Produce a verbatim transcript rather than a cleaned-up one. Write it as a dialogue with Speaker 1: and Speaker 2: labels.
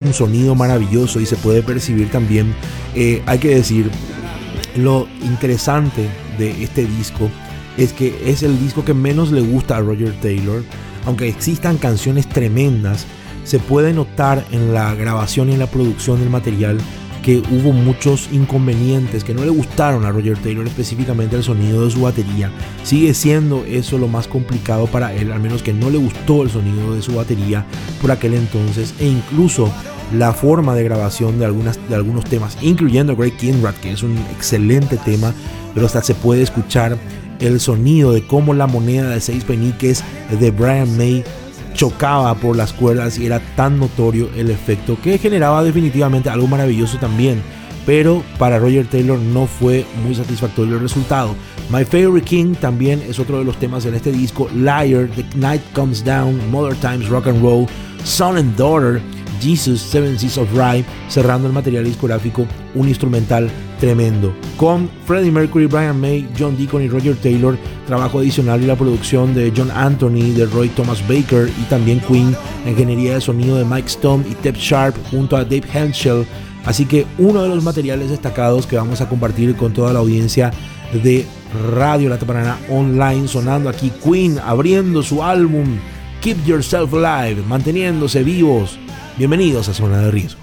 Speaker 1: un sonido maravilloso y se puede percibir también, eh, hay que decir, lo interesante de este disco es que es el disco que menos le gusta a Roger Taylor. Aunque existan canciones tremendas, se puede notar en la grabación y en la producción del material que hubo muchos inconvenientes que no le gustaron a Roger Taylor, específicamente el sonido de su batería. Sigue siendo eso lo más complicado para él, al menos que no le gustó el sonido de su batería por aquel entonces, e incluso la forma de grabación de, algunas, de algunos temas, incluyendo Great Kinrad, que es un excelente tema, pero hasta se puede escuchar el sonido de cómo la moneda de seis peniques de Brian May chocaba por las cuerdas y era tan notorio el efecto que generaba definitivamente algo maravilloso también, pero para Roger Taylor no fue muy satisfactorio el resultado. My Favorite King también es otro de los temas en este disco. Liar, The Night Comes Down, Mother Times Rock and Roll, Son and Daughter, Jesus, Seven Seas of Rye, cerrando el material discográfico, un instrumental tremendo. Con Freddie Mercury, Brian May, John Deacon y Roger Taylor, trabajo adicional y la producción de John Anthony, de Roy Thomas Baker y también Queen, la ingeniería de sonido de Mike Stone y Tep Sharp junto a Dave Henschel. Así que uno de los materiales destacados que vamos a compartir con toda la audiencia de Radio Lata Paraná Online, sonando aquí Queen abriendo su álbum Keep Yourself Alive, manteniéndose vivos. Bienvenidos a Zona de Riesgo.